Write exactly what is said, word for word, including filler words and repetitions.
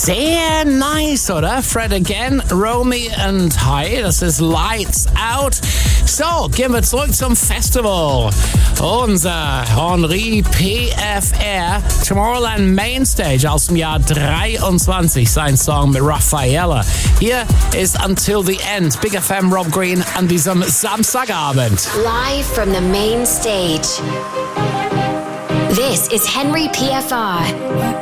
Sehr nice, oder? Fred again, Romy and Hi, das ist Lights Out. So, gehen wir zurück zum Festival. Unser Henri P F R, Tomorrowland Mainstage aus dem Jahr dreiundzwanzig, sein Song mit Raffaella. Hier ist Until the End, Big F M Rob Green an diesem Samstagabend. Live from the main stage. This is Henry P F R.